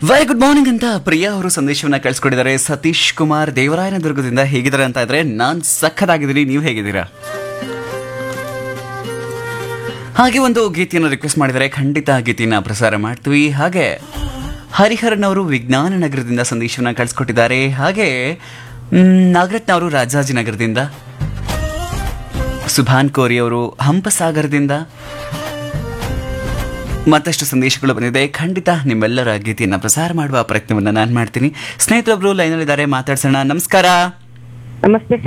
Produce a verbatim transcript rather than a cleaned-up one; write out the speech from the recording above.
Very good morning ಅಂತ ಪ್ರಿಯಾ ಅವರು ಸಂದೇಶವನ್ನ ಕಳಿಸ್ಕೊಟ್ಟಿದ್ದಾರೆ. ಸತೀಶ್ ಕುಮಾರ್ ದೇವರಾಯನದುರ್ಗದಿಂದ ಹೇಗಿದ್ದಾರೆ ಅಂತ ಇದ್ರೆ ನಾನ್ ಸಖತ್ತಾಗಿದ್ದೀನಿ, ನೀವು ಹೇಗಿದ್ದೀರಾ? ಹಾಗೆ ಒಂದು ಗೀತೆಯನ್ನು ರಿಕ್ವೆಸ್ಟ್ ಮಾಡಿದರೆ ಖಂಡಿತ ಗೀತೆಯನ್ನ ಪ್ರಸಾರ ಮಾಡ್ತೀವಿ. ಹಾಗೆ ಹರಿಹರನ್ ಅವರು ವಿಜ್ಞಾನ ನಗರದಿಂದ ಸಂದೇಶವನ್ನ ಕಳಿಸ್ಕೊಟ್ಟಿದ್ದಾರೆ. ಹಾಗೆ ನಾಗರತ್ನ ಅವರು ರಾಜಾಜಿನಗರದಿಂದ, ಸುಭಾನ್ ಕೋರಿ ಅವರು ಹಂಪಸಾಗರದಿಂದ ಮತ್ತಷ್ಟು ಸಂದೇಶಗಳು ಬಂದಿದೆ. ಖಂಡಿತ ನಿಮ್ಮೆಲ್ಲರ ಗೀತೆಯನ್ನು ಪ್ರಸಾರ ಮಾಡುವ ಪ್ರಯತ್ನವನ್ನು ನಾನು ಮಾಡ್ತೀನಿ. ಸ್ನೇಹಿತರೊಬ್ರು ಲೈನಲ್ಲಿದ್ದಾರೆ, ಮಾತಾಡ್ಸೋಣ. ನಮಸ್ಕಾರ. ನಮಸ್ತೆ